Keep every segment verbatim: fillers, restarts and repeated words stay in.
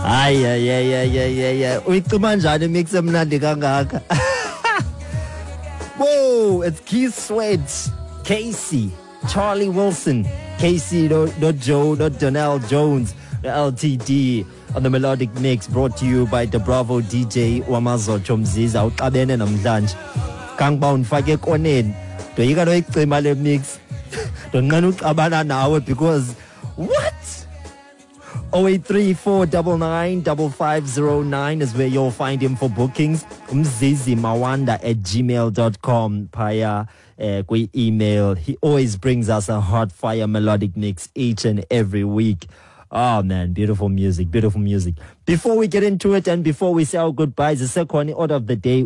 Ay ay ay ay ay ay ay. Uyicima njani mix emnandi kangaka? Whoa, it's Keith Sweat, Casey, Charlie Wilson, Casey, not, not Joe, not Donnell Jones, the L T D on the Melodic Mix, brought to you by the Bravo D J Wamazo Chomziza. Uqabene namhlanje. Kangba unfake koneni. Doyika no icima le mix. Donqena uqabana nawe because what? oh eight three four nine nine five five zero nine is where you'll find him for bookings. Umzizi Mawanda at gmail dot com. Paya uh, kwi email. He always brings us a hot fire melodic mix each and every week. Oh man, beautiful music, beautiful music. Before we get into it and before we say our goodbyes, the second order of the day.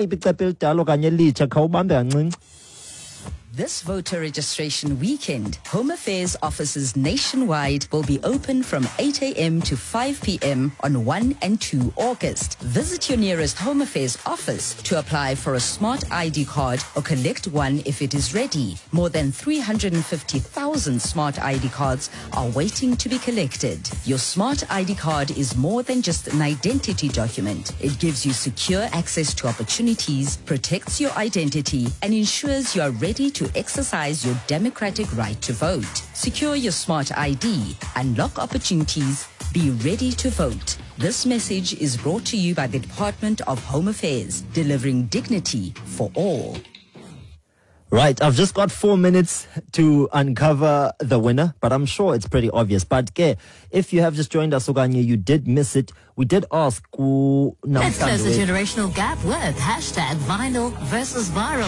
This voter registration weekend, Home Affairs offices nationwide will be open from eight a.m. to five p.m. on first and second August. Visit your nearest Home Affairs office to apply for a smart I D card or collect one if it is ready. More than three hundred fifty thousand smart I D cards are waiting to be collected. Your smart I D card is more than just an identity document. It gives you secure access to opportunities, protects your identity, and ensures you are ready to to exercise your democratic right to vote. Secure your smart I D, unlock opportunities, be ready to vote. This message is brought to you by the Department of Home Affairs, delivering dignity for all. Right, I've just got four minutes to uncover the winner, but I'm sure it's pretty obvious. But ke, if you have just joined us, Oganye, you did miss it. We did ask who... Let's close the generational gap with hashtag vinyl versus viral.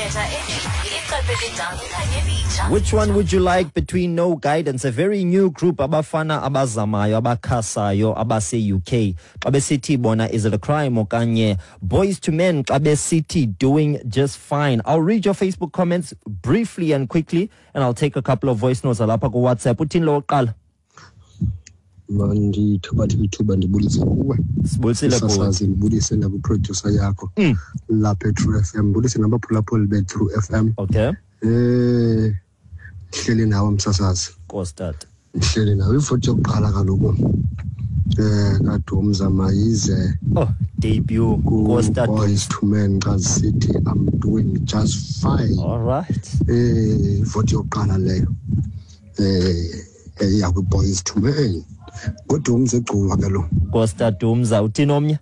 Which one would you like between No Guidance, a very new group, Abafana Abazamayo, Abakasayo, Abase U K, Abesiti Bona, Is It a Crime, Okanye, Boys to Men, Abesiti, Doing Just Fine. I'll read your Facebook comments briefly and quickly, and I'll take a couple of voice notes. Alapha ku WhatsApp. Uthini lo qala? Mandi thuba thuba ndibulise kuwe. Sibulisile kuwe. Sasazi ndibulise naku producer yakho. La Petro F M. Ndibulise nabaphulaphuli be True F M. Okay. Eh hleli nawe msasazi. Kostad. Hleli nawe ifoto yokuqala kaloku. Eh kaDumza Mayize. Oh, debut Kostad. Boys to Men City. I'm doing just fine. All right. Eh ifoto yokuqala leyo. Eh eh yaku Boys to Men. Kodumza egcuwa ke lo. Kostad Dumza uthini omnye?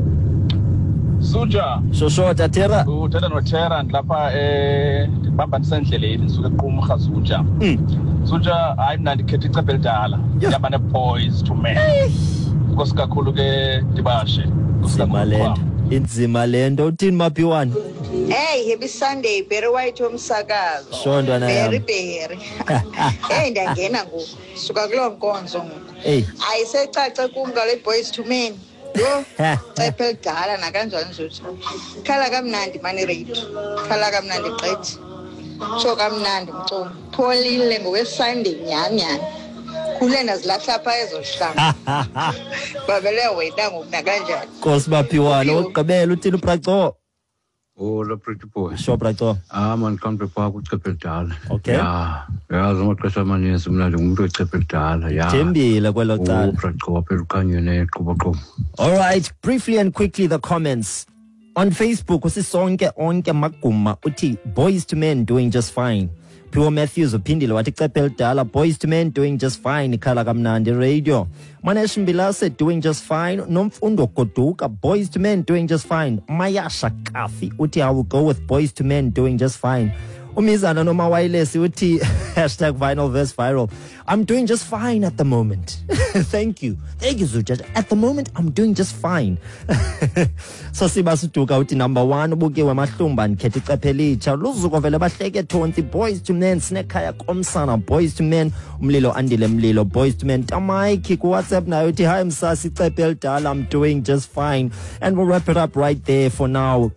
Suja. Shosho tatera. Uthatha noThera lapha eh bamba nisendleleni nisuke equmrha Suja. Mm. Suja hayi mina ndikhetha icephe elidala. Yaba ne Boys to Men. Because kakhulu ke dibashe. Simalendo. Inzima lento uthini maphiwane? Hey, happy Sunday, Berry White umsakazo. Shondwa na Berry Berry. Hey, ndangena ngoku. Suka kulo nkonzo ngoku. Hey. Ayisecace kumka le Boys to Men. Yo, cephe elidala nakanjani nje. Khala kamnandi mani radio. Khala kamnandi gqithi. So kamnandi mculo. Pholile ngokweSunday nyani nyani. Khulena zilahla pha ezohlanga. Babele wena ngoku nakanjani. Nkosi baphiwane ogqibela uthini uPraco? Oh, la pretty boy. Sure, Praco. Ah, man can't prepare good capital. Okay. Yeah. Yeah, so much pressure man is mna ngumuntu capital. Yeah. Thembile kwelo Oh, cala. Praco perukanyo ne qobaqo. All right, briefly and quickly the comments. On Facebook, usisonke onke maguma uthi Boys to Men doing just fine. Pure Matthews uphindile wathi icephe elidala Boys to Men doing just fine ikhala kamnandi radio. Manesh Mbilase doing just fine. Nomfundo Goduka Boys to Men doing just fine. Mayasha Kafi uthi I will go with Boys to Men doing just fine. Umizana Noma Wireless uthi hashtag vinyl verse viral. I'm doing just fine at the moment. Thank you. Thank you, Zuja. At the moment, I'm doing just fine. So Sibasutuka uti number one ubukiwe mahlumba nkhethi icephe elitsha luzuko vele bahleke thonti Boys to Men sinekhaya komsana Boys to Men umlilo andile mlilo Boys to Men Tamaiki ku WhatsApp nayo uthi hi msasi icephe elidala I'm doing just fine. And we'll wrap it up right there for now.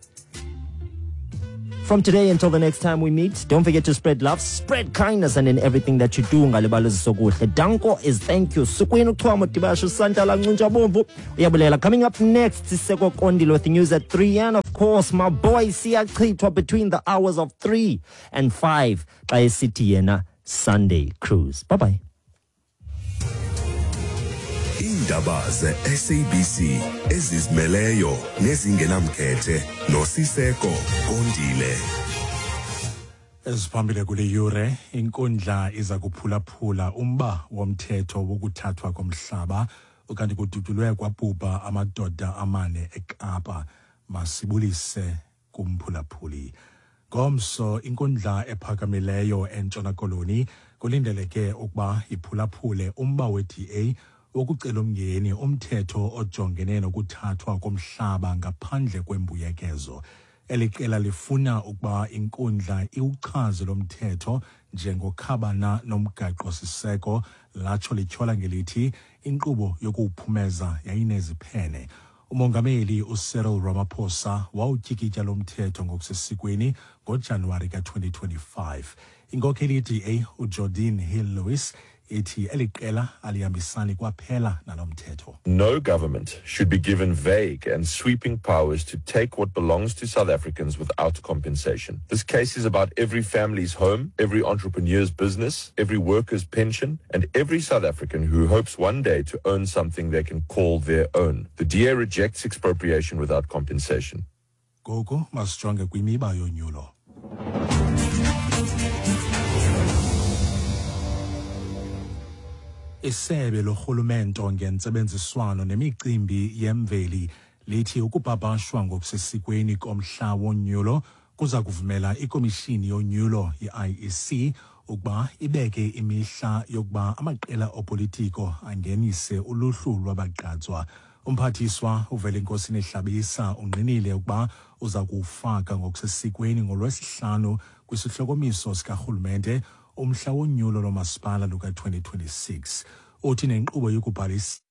From today until the next time we meet, don't forget to spread love, spread kindness, and in everything that you do. Danko is thank you. Coming up next, Siseko Kondilo with the news at three, and of course, my boy Siya Chitwa between the hours of three and five by City Sunday Cruise. Bye bye. Iindaba ze-S A B C ezizimeleyo nezingenamkhethe noSiseko Kondile. Esiphambili kule yure inkundla iza kuphulaphula umba womthetho wokuthathwa komhlaba ukanti kududulwe kwabhubha amadoda amane eKapa. Masibulise kumphulaphuli. Ngomso inkundla ephakamileyo eNtshona Koloni kulindeleke ukuba iphulaphule umba we-D A wokucela umngeni umthetho ojongene nokuthathwa komhlaba ngaphandle kwembuyekezo. Eliqela lifuna ukuba inkundla iwuchaze lo mthetho njengokhabana nomgaqo siseko latsho lityhola ngelithi inkqubo yokuwuphumeza yayineziphene. Umongameli uCyril Ramaphosa wawutyikitya lo mthetho ngokusesikweni ngoJanuwari ka twenty twenty-five. Inkokheli ye-D A uJordine Hill-Lewis ithi eliqela alihambisani kwaphela nalo mthetho. No government should be given vague and sweeping powers to take what belongs to South Africans without compensation. This case is about every family's home, every entrepreneur's business, every worker's pension, and every South African who hopes one day to own something they can call their own. The D A rejects expropriation without compensation. Gogo masijonge kwimiba yonyulo. Isebe lorhulumento ngentsebenziswano nemicimbi yemveli lithi ukupapashwa ngokusesikweni komhla wonyulo kuza kuvumela ikomishini yonyulo ye-I E C ukuba ibeke imihla yokuba amaqela opolitiko angenise uluhlu lwabagqatswa. Umphathiswa uVelenkosini Hlabisa unqinile ukuba uza kuwufaka ngokusesikweni ngolwesihlanu kwisihlokomiso sikarhulumente umhla wonyulo lomasipala luka twenty twenty-six. Uthi nenkqubo yokubhalisa